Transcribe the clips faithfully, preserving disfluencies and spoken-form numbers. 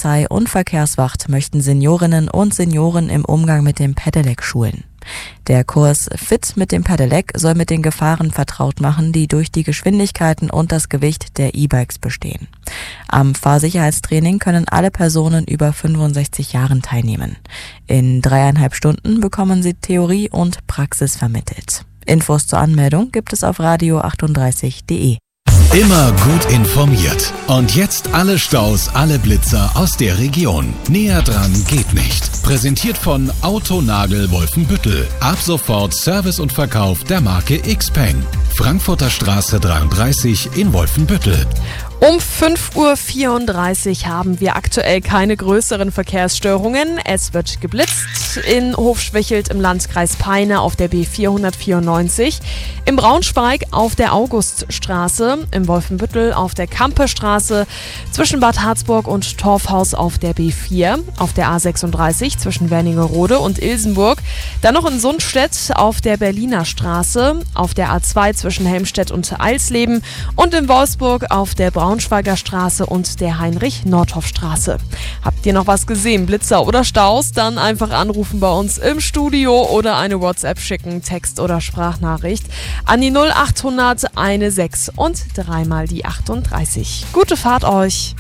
Polizei und Verkehrswacht möchten Seniorinnen und Senioren im Umgang mit dem Pedelec schulen. Der Kurs Fit mit dem Pedelec soll mit den Gefahren vertraut machen, die durch die Geschwindigkeiten und das Gewicht der E-Bikes bestehen. Am Fahrsicherheitstraining können alle Personen über fünfundsechzig Jahren teilnehmen. In dreieinhalb Stunden bekommen sie Theorie und Praxis vermittelt. Infos zur Anmeldung gibt es auf radio achtunddreißig punkt de. Immer gut informiert. Und jetzt alle Staus, alle Blitzer aus der Region. Näher dran geht nicht. Präsentiert von Autonagel Wolfenbüttel. Ab sofort Service und Verkauf der Marke Xpeng. Frankfurter Straße dreiunddreißig in Wolfenbüttel. Um fünf Uhr vierunddreißig haben wir aktuell keine größeren Verkehrsstörungen. Es wird geblitzt in Hofschwichelt im Landkreis Peine auf der B vierhundertvierundneunzig, im Braunschweig auf der Auguststraße, im Wolfenbüttel auf der Kampestraße, zwischen Bad Harzburg und Torfhaus auf der B vier, auf der A sechsunddreißig zwischen Wernigerode und Ilsenburg, dann noch in Sundstedt auf der Berliner Straße, auf der A zwei zwischen Helmstedt und Eilsleben und in Wolfsburg auf der Braunschweiger Straße und der Heinrich-Nordhoff-Straße. Habt ihr noch was gesehen, Blitzer oder Staus? Dann einfach anrufen bei uns im Studio oder eine WhatsApp schicken, Text- oder Sprachnachricht an die null achthundert sechzehn und dreimal die achtunddreißig. Gute Fahrt euch!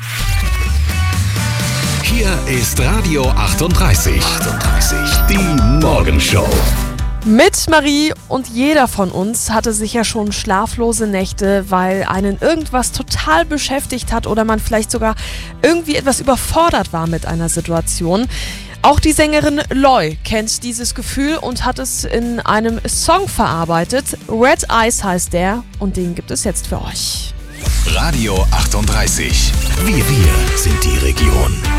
Hier ist Radio achtunddreißig. achtunddreißig. Die Morgenshow. Mit Marie, und jeder von uns hatte sicher schon schlaflose Nächte, weil einen irgendwas total beschäftigt hat oder man vielleicht sogar irgendwie etwas überfordert war mit einer Situation. Auch die Sängerin Loy kennt dieses Gefühl und hat es in einem Song verarbeitet. Red Eyes heißt der und den gibt es jetzt für euch. Radio achtunddreißig. Wir, wir sind die Region.